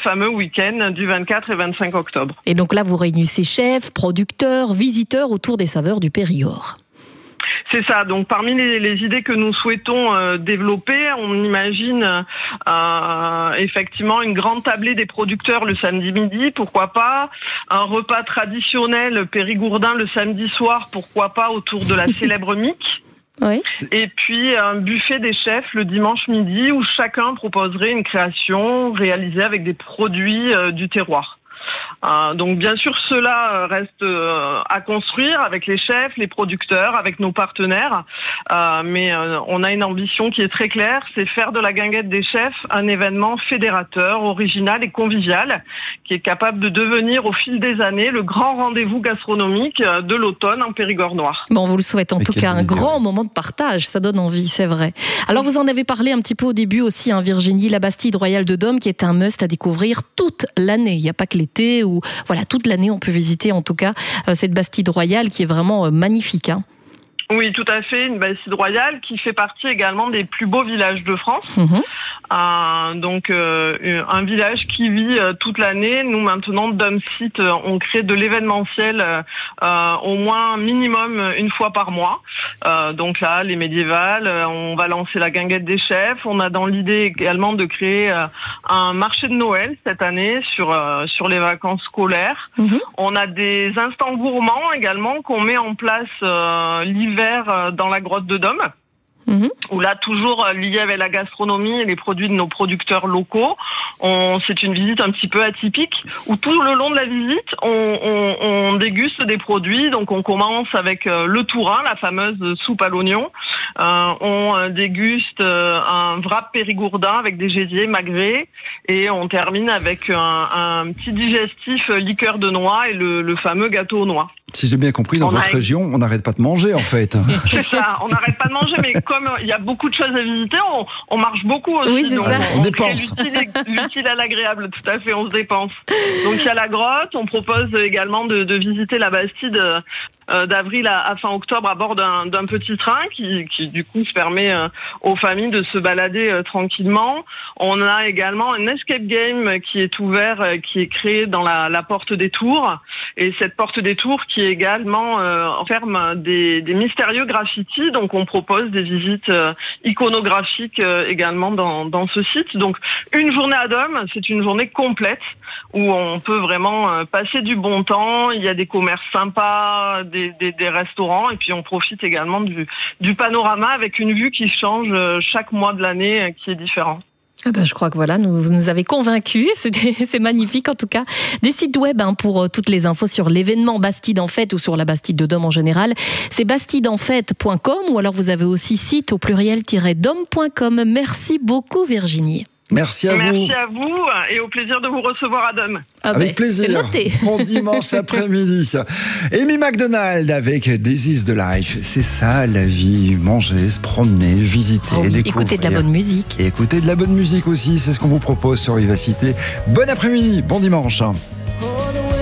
fameux week-end du 24 et 25 octobre. Et donc là, vous réunissez chefs, producteurs, visiteurs autour des saveurs du Périgord. C'est ça. Donc, parmi les idées que nous souhaitons développer, on imagine effectivement une grande tablée des producteurs le samedi midi, pourquoi pas. Un repas traditionnel périgourdin le samedi soir, pourquoi pas, autour de la célèbre mique. Oui. Et puis un buffet des chefs le dimanche midi où chacun proposerait une création réalisée avec des produits du terroir. Donc bien sûr cela reste à construire avec les chefs, les producteurs, avec nos partenaires, mais on a une ambition qui est très claire, c'est faire de la guinguette des chefs un événement fédérateur, original et convivial, qui est capable de devenir au fil des années le grand rendez-vous gastronomique de l'automne en Périgord noir. Bon, on vous le souhaite en tout cas, un grand moment de partage, ça donne envie, c'est vrai. Alors vous en avez parlé un petit peu au début aussi, Virginie, la Bastide Royale de Dôme qui est un must à découvrir toute l'année, il n'y a pas que l'été ou voilà, toute l'année on peut visiter en tout cas cette Bastide Royale qui est vraiment magnifique. Oui, tout à fait, une Bastide Royale qui fait partie également des plus beaux villages de France. Donc un village qui vit toute l'année. Nous maintenant, Dôme Site, on crée de l'événementiel au moins minimum une fois par mois. Donc là, les médiévales, on va lancer la guinguette des chefs. On a dans l'idée également de créer un marché de Noël cette année sur les vacances scolaires. On a des instants gourmands également qu'on met en place l'hiver dans la grotte de Dôme. Où là, toujours lié avec la gastronomie et les produits de nos producteurs locaux. C'est une visite un petit peu atypique où tout le long de la visite, on déguste des produits. Donc on commence avec le tourin, la fameuse soupe à l'oignon. On déguste un wrap périgourdin avec des gésiers magrets. Et on termine avec un petit digestif liqueur de noix et le fameux gâteau aux noix. Si j'ai bien compris, dans votre région, on n'arrête pas de manger en fait. C'est ça, on n'arrête pas de manger, mais comme il y a beaucoup de choses à visiter, on marche beaucoup aussi. Oui, c'est donc ça. On dépense. L'utile à l'agréable, tout à fait, on se dépense. Donc il y a la grotte, on propose également de visiter la Bastide d'avril à fin octobre à bord d'un petit train qui du coup se permet aux familles de se balader tranquillement. On a également un escape game qui est ouvert, qui est créé dans la porte des Tours. Et cette porte des Tours qui est également enferme des mystérieux graffitis. Donc on propose des visites iconographiques également dans ce site. Donc une journée à Dôme, c'est une journée complète où on peut vraiment passer du bon temps. Il y a des commerces sympas, des restaurants, et puis on profite également du panorama avec une vue qui change chaque mois de l'année, qui est différente. Je crois que voilà, vous nous avez convaincus, c'est magnifique en tout cas. Des sites web pour toutes les infos sur l'événement Bastide en Fête ou sur la Bastide de Dôme en général, c'est bastidenfête.com ou alors vous avez aussi site au pluriel-dôme.com. Merci beaucoup Virginie. Merci à vous. Merci à vous et au plaisir de vous recevoir à Dôme. Avec plaisir. C'est noté. Bon dimanche après-midi. Amy McDonald avec This is the Life. C'est ça la vie. Manger, se promener, visiter, découvrir. Écouter de la bonne musique. Et écouter de la bonne musique aussi. C'est ce qu'on vous propose sur Vivacité. Bon après-midi, bon dimanche.